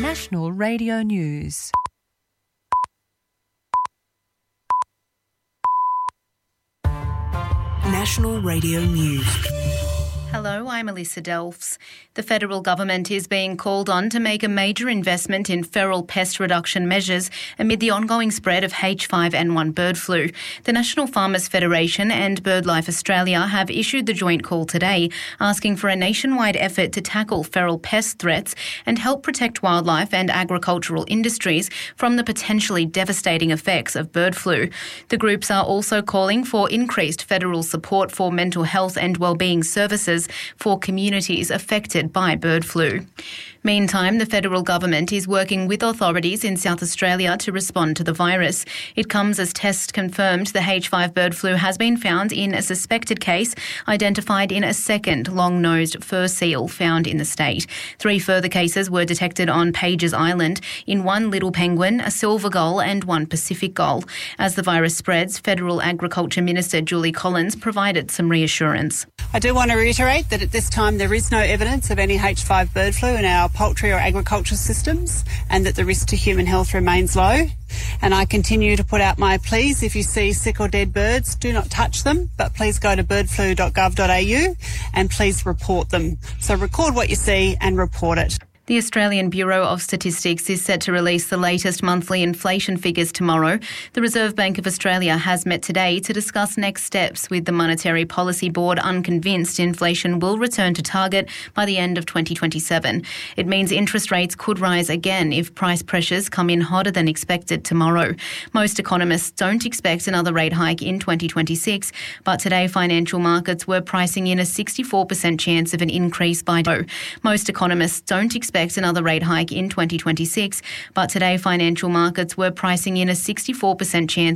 National Radio News. National Radio News. Hello, I'm Alyssa Delfs. The federal government is being called on to make a major investment in feral pest reduction measures amid the ongoing spread of H5N1 bird flu. The National Farmers Federation and BirdLife Australia have issued the joint call today, asking for a nationwide effort to tackle feral pest threats and help protect wildlife and agricultural industries from the potentially devastating effects of bird flu. The groups are also calling for increased federal support for mental health and wellbeing services for communities affected by bird flu. Meantime, the federal government is working with authorities in South Australia to respond to the virus. It comes as tests confirmed the H5 bird flu has been found in a suspected case identified in a second long-nosed fur seal found in the state. 3 further cases were detected on Pages Island in 1 little penguin, a silver gull and 1 Pacific gull. As the virus spreads, Federal Agriculture Minister Julie Collins provided some reassurance. I do want to reiterate that at this time there is no evidence of any H5 bird flu in our poultry or agriculture systems and that the risk to human health remains low. And I continue to put out my pleas. If you see sick or dead birds, do not touch them, but please go to birdflu.gov.au and please report them. So record what you see and report it. The Australian Bureau of Statistics is set to release the latest monthly inflation figures tomorrow. The Reserve Bank of Australia has met today to discuss next steps, with the Monetary Policy Board unconvinced inflation will return to target by the end of 2027. It means interest rates could rise again if price pressures come in hotter than expected tomorrow. Most economists don't expect another rate hike in 2026, but today financial markets were pricing in a 64% chance of an increase by Most economists don't expect another rate hike in 2026, but today financial markets were pricing in a 64% chance